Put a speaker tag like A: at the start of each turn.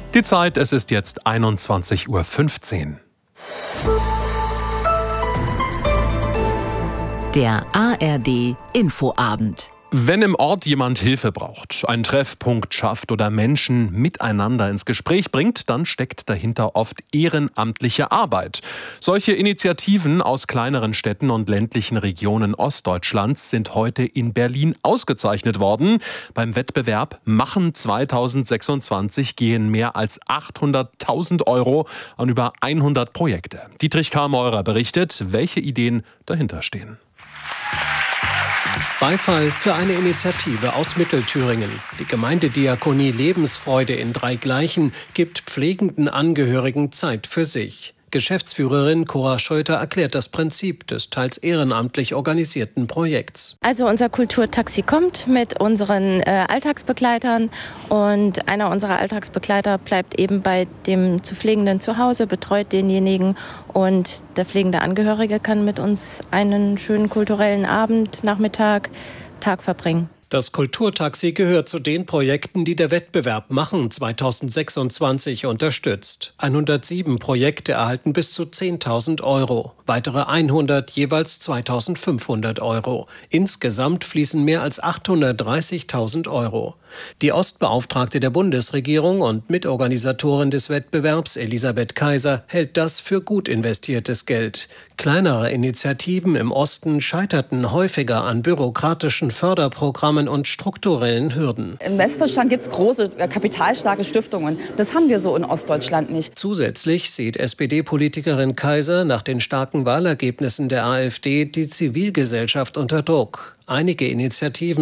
A: Die Zeit, es ist jetzt 21:15 Uhr.
B: Der ARD Infoabend.
A: Wenn im Ort jemand Hilfe braucht, einen Treffpunkt schafft oder Menschen miteinander ins Gespräch bringt, dann steckt dahinter oft ehrenamtliche Arbeit. Solche Initiativen aus kleineren Städten und ländlichen Regionen Ostdeutschlands sind heute in Berlin ausgezeichnet worden. Beim Wettbewerb Machen 2026 gehen mehr als 800.000 € an über 100 Projekte. Dietrich K. Meurer berichtet, welche Ideen dahinter stehen.
C: Beifall für eine Initiative aus Mittelthüringen. Die Gemeindediakonie Lebensfreude in Dreigleichen gibt pflegenden Angehörigen Zeit für sich. Geschäftsführerin Cora Scheuter erklärt das Prinzip des teils ehrenamtlich organisierten Projekts.
D: Also unser Kulturtaxi kommt mit unseren Alltagsbegleitern und einer unserer Alltagsbegleiter bleibt eben bei dem zu Pflegenden zu Hause, betreut denjenigen und der pflegende Angehörige kann mit uns einen schönen kulturellen Abend, Nachmittag, Tag verbringen.
C: Das Kulturtaxi gehört zu den Projekten, die der Wettbewerb Machen 2026 unterstützt. 107 Projekte erhalten bis zu 10.000 €, weitere 100 jeweils 2.500 €. Insgesamt fließen mehr als 830.000 €. Die Ostbeauftragte der Bundesregierung und Mitorganisatorin des Wettbewerbs, Elisabeth Kaiser, hält das für gut investiertes Geld. Kleinere Initiativen im Osten scheiterten häufiger an bürokratischen Förderprogrammen und strukturellen Hürden.
E: In Westdeutschland gibt es große, kapitalstarke Stiftungen. Das haben wir so in Ostdeutschland nicht.
C: Zusätzlich sieht SPD-Politikerin Kaiser nach den starken Wahlergebnissen der AfD die Zivilgesellschaft unter Druck. Einige Initiativen